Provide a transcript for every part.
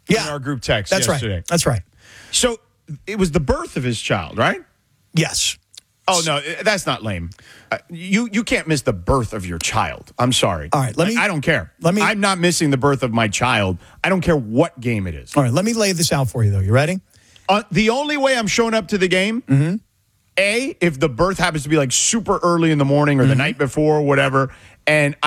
in our group text yesterday. Right. That's right. So it was the birth of his child, right? Yes. Oh, no, that's not lame. You can't miss the birth of your child. I'm sorry. All right, I don't care. I'm not missing the birth of my child. I don't care what game it is. All right, let me lay this out for you, though. You ready? The only way I'm showing up to the game, A, if the birth happens to be like super early in the morning or the night before or whatever, and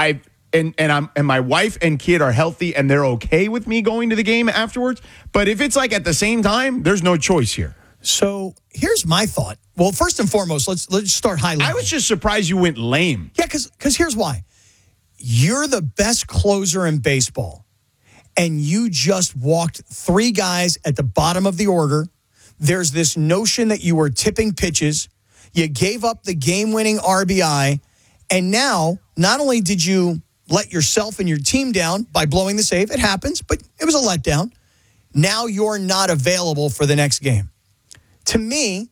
my wife and kid are healthy and they're okay with me going to the game afterwards. But if it's like at the same time, there's no choice here. So here's my thought. Well, first and foremost, let's start high level. I was just surprised you went lame. Yeah, because here's why. You're the best closer in baseball, and you just walked 3 guys at the bottom of the order. There's this notion that you were tipping pitches. You gave up the game-winning RBI, and now not only did you let yourself and your team down by blowing the save, it happens, but it was a letdown. Now you're not available for the next game. To me,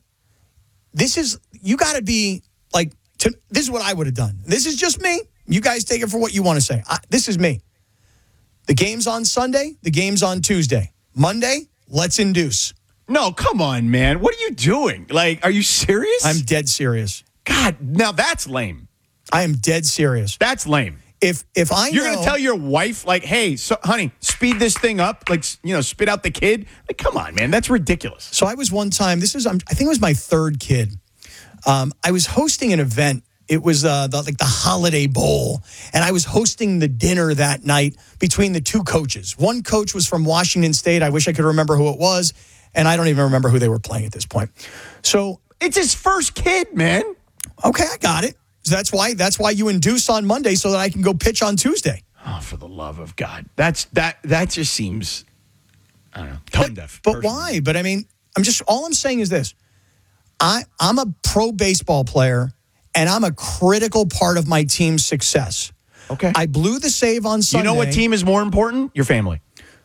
you got to be like, this is what I would have done. This is just me. You guys take it for what you want to say. This is me. The game's on Sunday. The game's on Tuesday. Monday, let's induce. No, come on, man. What are you doing? Like, are you serious? I'm dead serious. God, now that's lame. I am dead serious. That's lame. If you're going to tell your wife, like, hey, honey, speed this thing up, like, spit out the kid. Like, come on, man, that's ridiculous. So I was one time. I think it was my 3rd kid. I was hosting an event. It was the Holiday Bowl, and I was hosting the dinner that night between the 2 coaches. One coach was from Washington State. I wish I could remember who it was, and I don't even remember who they were playing at this point. So it's his first kid, man. Okay, I got it. So that's why you induce on Monday so that I can go pitch on Tuesday. Oh, for the love of God. That just seems, I don't know, tone deaf. But why? But I mean, all I'm saying is this. I'm a pro baseball player, and I'm a critical part of my team's success. Okay. I blew the save on Sunday. You know what team is more important? Your family.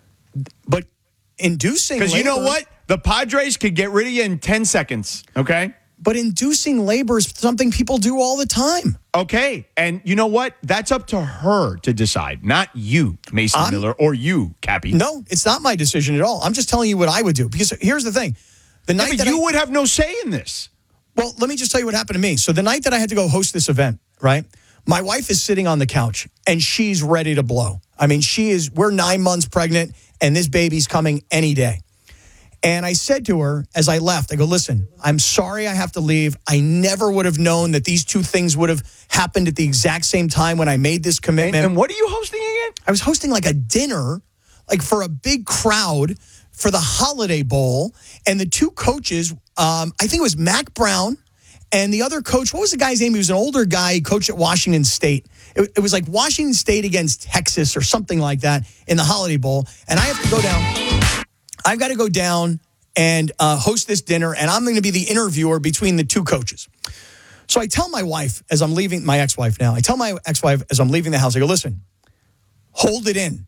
But inducing labor. Because you know what? The Padres could get rid of you in 10 seconds, okay? But inducing labor is something people do all the time. Okay. And you know what? That's up to her to decide, not you, Mason Miller, or you, Cappy. No, it's not my decision at all. I'm just telling you what I would do. Because here's the thing. The night that you would have no say in this. Well, let me just tell you what happened to me. So the night that I had to go host this event, right? My wife is sitting on the couch, and she's ready to blow. I mean, we're 9 months pregnant, and this baby's coming any day. And I said to her as I left, I go, listen, I'm sorry I have to leave. I never would have known that these 2 things would have happened at the exact same time when I made this commitment. And what are you hosting again? I was hosting like a dinner, like for a big crowd for the Holiday Bowl. And the 2 coaches, I think it was Mac Brown and the other coach. What was the guy's name? He was an older guy. He coached at Washington State. It was like Washington State against Texas or something like that in the Holiday Bowl. And I have to go down. I've got to go down and host this dinner, and I'm going to be the interviewer between the 2 coaches. So I tell my wife as I'm leaving, my ex-wife now, I tell my ex-wife as I'm leaving the house, I go, listen, hold it in.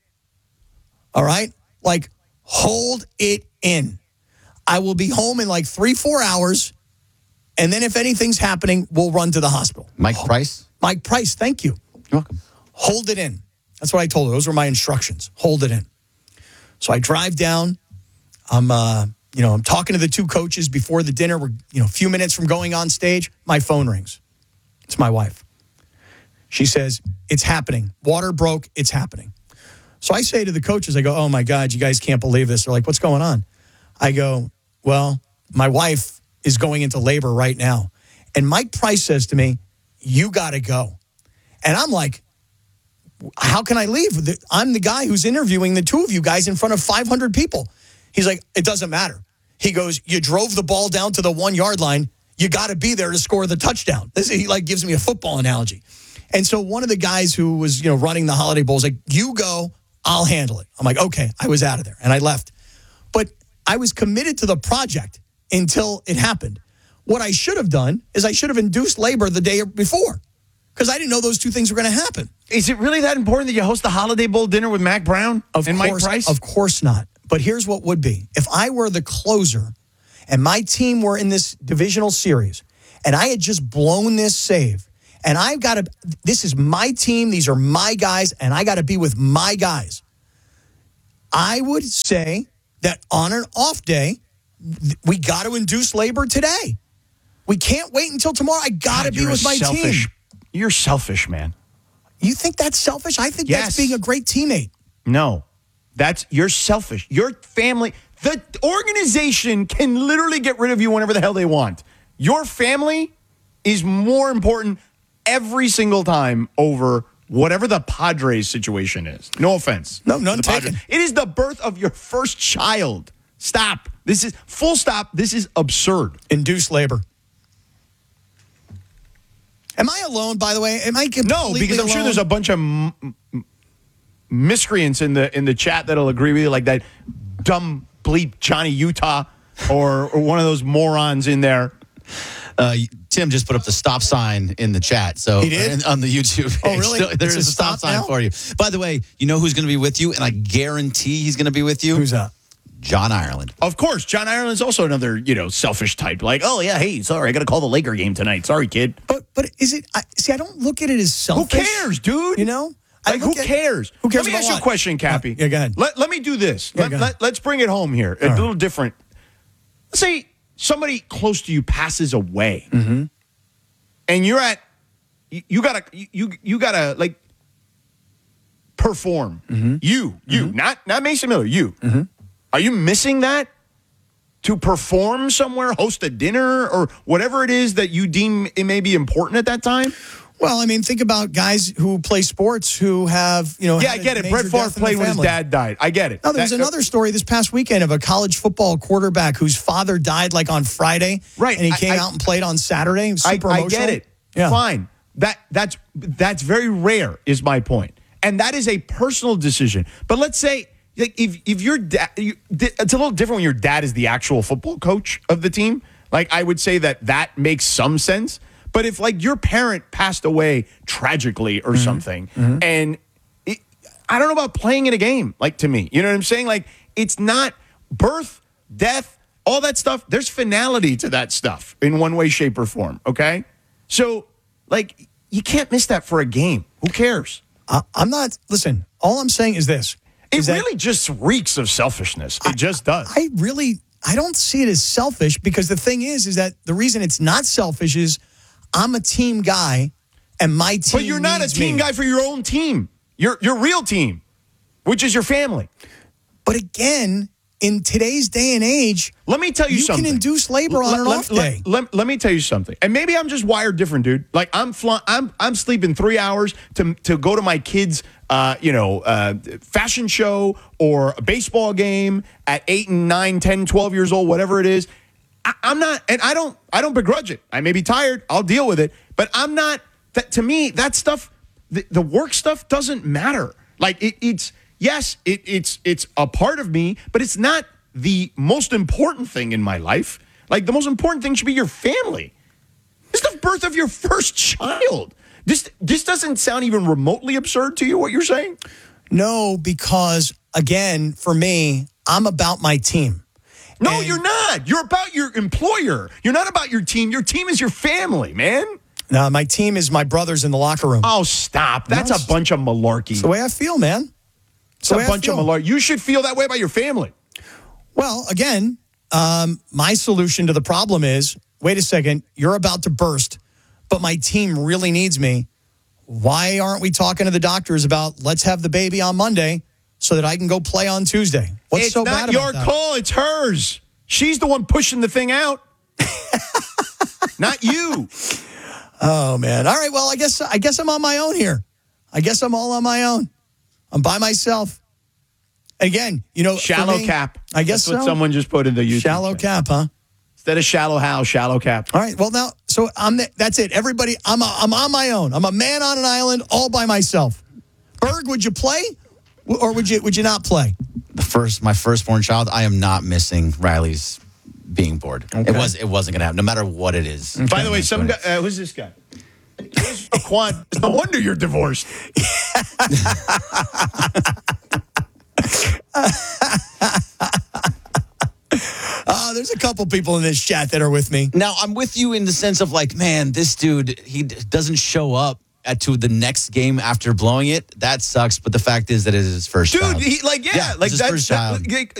All right? Like, hold it in. I will be home in like 3-4 hours, and then if anything's happening, we'll run to the hospital. Mike Price? Mike Price, thank you. You're welcome. Hold it in. That's what I told her. Those were my instructions. Hold it in. So I drive down. I'm talking to the 2 coaches before the dinner. We're, a few minutes from going on stage. My phone rings. It's my wife. She says, it's happening. Water broke. It's happening. So I say to the coaches, I go, oh, my God, you guys can't believe this. They're like, what's going on? I go, well, my wife is going into labor right now. And Mike Price says to me, you got to go. And I'm like, how can I leave? I'm the guy who's interviewing the 2 of you guys in front of 500 people. He's like, it doesn't matter. He goes, you drove the ball down to the 1-yard line. You got to be there to score the touchdown. He gives me a football analogy. And so one of the guys who was, running the Holiday Bowl is like, you go, I'll handle it. I'm like, okay. I was out of there and I left. But I was committed to the project until it happened. What I should have done is I should have induced labor the day before because I didn't know those 2 things were going to happen. Is it really that important that you host the Holiday Bowl dinner with Mac Brown and Mike Price? Of course not. But here's what would be. If I were the closer and my team were in this divisional series and I had just blown this save and this is my team, these are my guys, and I got to be with my guys, I would say that on an off day, we got to induce labor today. We can't wait until tomorrow. I got to be with my team. You're selfish, man. You think that's selfish? I think Yes. that's being a great teammate. No, you're selfish. Your family, the organization can literally get rid of you whenever the hell they want. Your family is more important every single time over whatever the Padres situation is. No offense. No, none taken. It is the birth of your first child. Stop. This is full stop. This is absurd. Induce labor. Am I alone, by the way? Am I completely No, because I'm sure alone? there's a bunch of miscreants in the chat that'll agree with you, like that dumb bleep Johnny Utah or one of those morons in there. Tim just put up the stop sign in the chat. So He did? on the YouTube page. Oh, really? So there's It's a a stop stop sign now? for you. By the way, you know who's going to be with you? And I guarantee he's going to be with you? Who's that? John Ireland. Of course, John Ireland's also another, selfish type. Like, oh yeah, hey, sorry, I got to call the Laker game tonight. Sorry, kid. But is it? I don't look at it as selfish. Who cares, dude? You know, Like, who cares? Who cares? Let me about ask you a what? question, Cappy. Yeah, go ahead. Let me do this. Yeah, go ahead. Let's bring it home here. A right. little different. Let's say somebody close to you passes away, Mm-hmm. and you're at you gotta like perform. Mm-hmm. You not Mason Miller. You are you missing that? To perform somewhere, host a dinner, or whatever it is that you deem it may be important at that time? Well, I mean, think about guys who play sports who have, Yeah, had I a get it. major Brett Favre death in the played when his family. dad died. I get it. No, there was another story this past weekend of a college football quarterback whose father died like on Friday. Right. And he came out and played on Saturday. It was super I emotional. get it. Yeah. Fine. That's very rare, is my point. And that is a personal decision. But let's say, like, if your dad, it's a little different when your dad is the actual football coach of the team. Like, I would say that makes some sense. But if, like, your parent passed away tragically or something, and I don't know about playing in a game, like, to me. You know what I'm saying? Like, it's not birth, death, all that stuff. There's finality to that stuff in one way, shape, or form, okay? So, like, you can't miss that for a game. Who cares? I'm not, listen, all I'm saying is this. It really just reeks of selfishness. It just does. I don't see it as selfish because the thing is that the reason it's not selfish is I'm a team guy and my team But you're not a needs team me. guy for your own team. Your real team, which is your family. But again, in today's day and age, Let me tell you something. can induce labor on an off day. Let me tell you something. And maybe I'm just wired different, dude. Like I'm sleeping 3 hours to go to my kids' fashion show or a baseball game at 8 and 9, 10, 12 years old, whatever it is. I'm not, and I don't begrudge it. I may be tired. I'll deal with it. But I'm not, that to me, that stuff, the work stuff doesn't matter. Like it's a part of me, but it's not the most important thing in my life. Like the most important thing should be your family. It's the birth of your first child. This doesn't sound even remotely absurd to you, what you're saying? No, because again, for me, I'm about my team. No, And- you're not. You're about your employer. You're not about your team. Your team is your family, man. Now, my team is my brothers in the locker room. Oh, stop. That's a bunch of malarkey. It's the way I feel, man. It's a bunch of malarkey. You should feel that way about your family. Well, again, my solution to the problem is, wait a second, you're about to burst, but my team really needs me. Why aren't we talking to the doctors about let's have the baby on Monday so that I can go play on Tuesday? What's It's so not bad your about that? call. It's hers. She's the one pushing the thing out. Not you. Oh man! All right. Well, I guess I'm on my own here. I guess I'm all on my own. I'm by myself. Again, for Shallow me, cap. I guess That's what so. someone just put in the YouTube Shallow chat. cap, huh? Instead of shallow how, shallow cap. All right. Well, now, so that's it. Everybody, I'm on my own. I'm a man on an island, all by myself. Berg, would you play, or would you not play? My firstborn child, I am not missing Riley's being bored. Okay. It wasn't going to happen, no matter what it is. By the way, some guy, who's this guy? Quan. No wonder you're divorced. There's a couple people in this chat that are with me. Now, I'm with you in the sense of like, man, this dude, he doesn't show up to the next game after blowing it, that sucks. But the fact is that it is his first child. Dude, Yeah, like it's his first child.